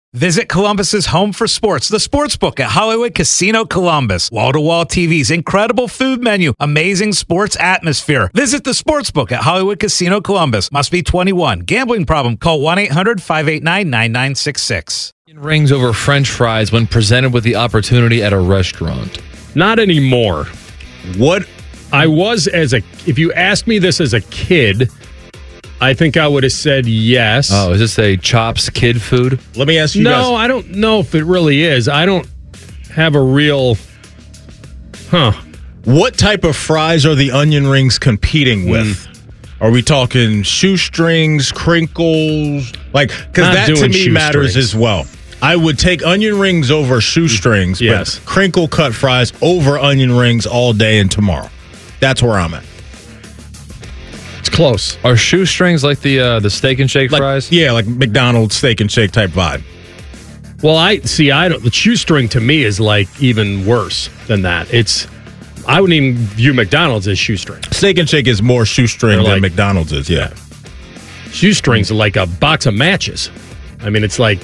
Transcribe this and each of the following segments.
Visit Columbus's home for sports, the Sportsbook at Hollywood Casino Columbus. Wall-to-wall TVs, incredible food menu, amazing sports atmosphere. Visit the Sportsbook at Hollywood Casino Columbus. Must be 21. Gambling problem? Call 1-800-589-9966. Rings over French fries when presented with the opportunity at a restaurant. Not anymore. What I was if you asked me this as a kid, I think I would have said yes. Oh, is this a Chops kid food? Let me ask you guys. No, I don't know if it really is. I don't have a real... What type of fries are the onion rings competing with? Are we talking shoestrings, crinkles? Because that to me matters as well. I would take onion rings over shoestrings, yes, but crinkle cut fries over onion rings all day and tomorrow. That's where I'm at. It's close. Are shoestrings like the steak and shake fries? Yeah, like McDonald's steak and shake type vibe. Well, the shoestring to me is even worse than that. I wouldn't even view McDonald's as shoestring. Steak and shake is more shoestring than McDonald's is, yeah. Shoestrings are like a box of matches. I mean, it's like,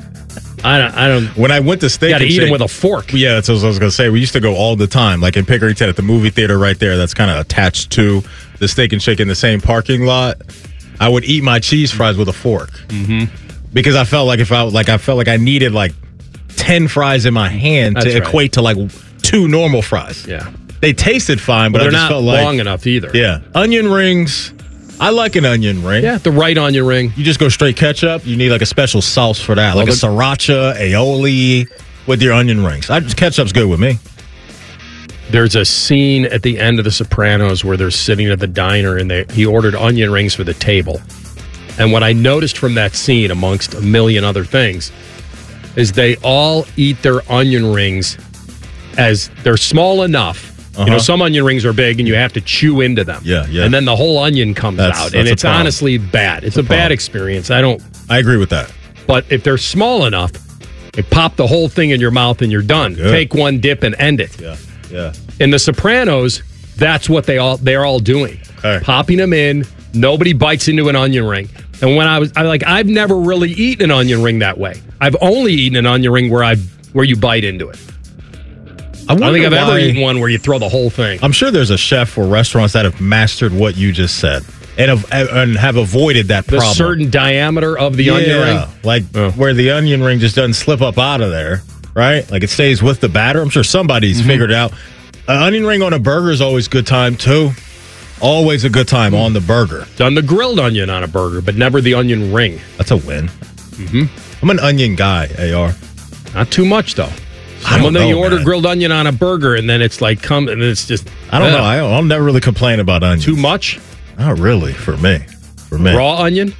I don't. When I went to steak and shake, you got to eat them with a fork. Yeah, that's what I was going to say. We used to go all the time, like in Pickerington at the movie theater right there. That's kind of attached to the steak and shake in the same parking lot. I would eat my cheese fries with a fork because I felt like I needed 10 fries in my hand to equate to 2 normal fries. Yeah, they tasted fine, but they're I just not felt long enough either. Yeah, onion rings. I like an onion ring. Yeah, the right onion ring. You just go straight ketchup. You need a special sauce for that, like a sriracha, aioli with your onion rings. Ketchup's good with me. There's a scene at the end of The Sopranos where they're sitting at the diner and he ordered onion rings for the table. And what I noticed from that scene, amongst a million other things, is they all eat their onion rings as they're small enough. Some onion rings are big and you have to chew into them. Yeah. And then the whole onion comes out. And it's honestly bad. It's a bad experience. I agree with that. But if they're small enough, they pop the whole thing in your mouth and you're done. Good. Take one dip and end it. Yeah. In The Sopranos, that's what they're all doing. Okay. Popping them in. Nobody bites into an onion ring. And when I've never really eaten an onion ring that way. I've only eaten an onion ring where you bite into it. I don't think I've ever eaten one where you throw the whole thing. I'm sure there's a chef or restaurants that have mastered what you just said and have avoided that problem. The certain diameter of the onion ring? Where the onion ring just doesn't slip up out of there, right? It stays with the batter. I'm sure somebody's figured it out. An onion ring on a burger is always a good time, too. Always a good time on the burger. Done the grilled onion on a burger, but never the onion ring. That's a win. I'm an onion guy, AR. Not too much, though. You order grilled onion on a burger, and then it's and it's just... I don't know. I'll never really complain about onions. Too much? Not really, for me. Raw onion?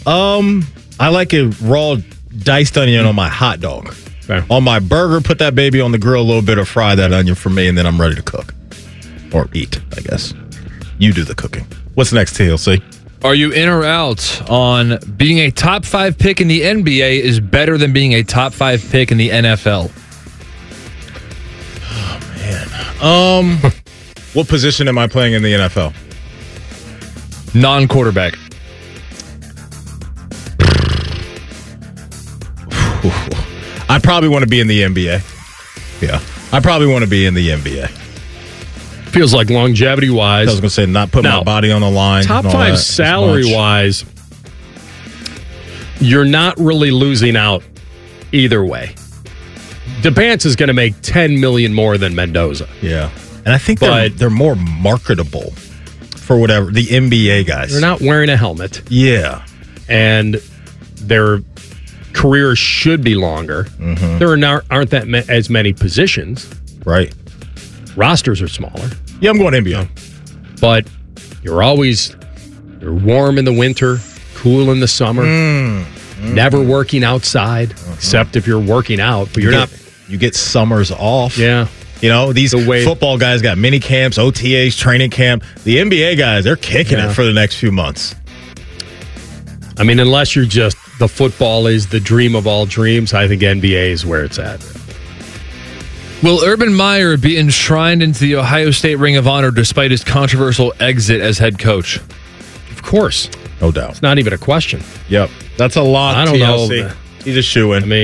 I like a raw diced onion on my hot dog. Okay. On my burger, put that baby on the grill a little bit or fry that onion for me, and then I'm ready to cook. Or eat, I guess. You do the cooking. What's next, TLC? Are you in or out on being a top 5 pick in the NBA is better than being a top 5 pick in the NFL? What position am I playing in the NFL? Non-quarterback. I probably want to be in the NBA. Yeah. I probably want to be in the NBA. Feels like longevity-wise. I was going to say not put my body on the line. Top 5 salary-wise, you're not really losing out either way. DePance is going to make $10 million more than Mendoza. Yeah. And I think they're more marketable for whatever. The NBA guys. They're not wearing a helmet. Yeah. And their careers should be longer. There aren't as many positions. Right. Rosters are smaller. Yeah, I'm going NBA. But you're warm in the winter, cool in the summer, never working outside, except if you're working out. But you get summers off. Yeah. These football guys got mini camps, OTAs, training camp. The NBA guys, they're kicking it for the next few months. I mean, unless you're just the football is the dream of all dreams, I think NBA is where it's at. Will Urban Meyer be enshrined into the Ohio State Ring of Honor despite his controversial exit as head coach? Of course. No doubt. It's not even a question. Yep. That's a lot, I don't TLC. know. He's a shoo-in. I mean,